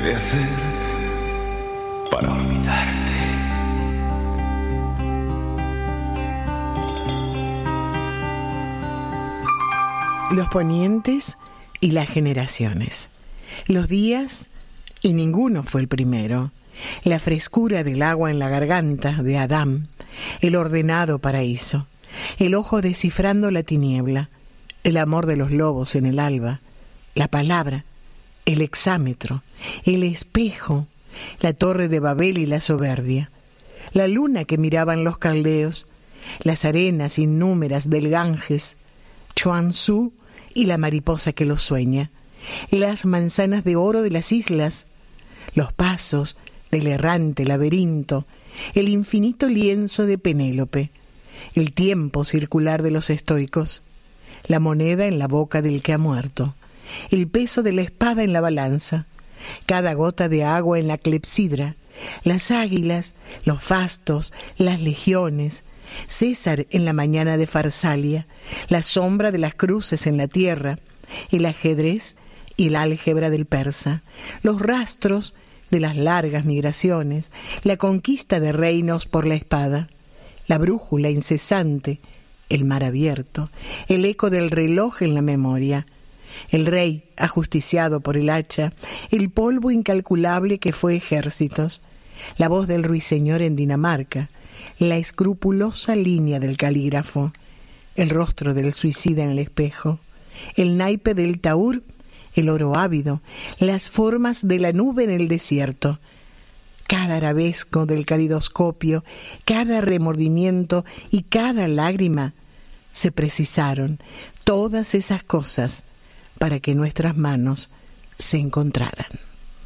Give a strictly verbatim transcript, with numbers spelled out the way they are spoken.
de hacer para olvidarte. Los ponientes y las generaciones. Los días y ninguno fue el primero. La frescura del agua en la garganta de Adán, el ordenado paraíso, el ojo descifrando la tiniebla, el amor de los lobos en el alba, la palabra, el hexámetro, el espejo, la torre de Babel y la soberbia, la luna que miraban los caldeos, las arenas innúmeras del Ganges, Chuanzú y la mariposa que lo sueña, las manzanas de oro de las islas, los pasos del errante laberinto, el infinito lienzo de Penélope, el tiempo circular de los estoicos, la moneda en la boca del que ha muerto, el peso de la espada en la balanza, cada gota de agua en la clepsidra, las águilas, los fastos, las legiones, César en la mañana de Farsalia, la sombra de las cruces en la tierra, el ajedrez y el álgebra del persa, los rastros de las largas migraciones, la conquista de reinos por la espada, la brújula incesante, el mar abierto, el eco del reloj en la memoria, el rey ajusticiado por el hacha, el polvo incalculable que fue ejércitos, la voz del ruiseñor en Dinamarca, la escrupulosa línea del calígrafo, el rostro del suicida en el espejo, el naipe del taur, el oro ávido, las formas de la nube en el desierto, cada arabesco del calidoscopio, cada remordimiento y cada lágrima, se precisaron todas esas cosas para que nuestras manos se encontraran.